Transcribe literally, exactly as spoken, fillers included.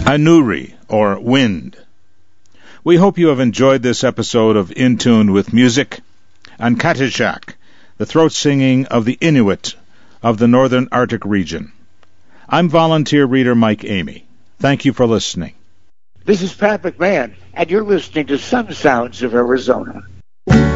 Anuri, or wind. We hope you have enjoyed this episode of In Tune with Music and Katishak, the throat singing of the Inuit of the Northern Arctic region. I'm volunteer reader Mike Amy. Thank you for listening. This is Pat McMahon, and you're listening to Sun Sounds of Arizona.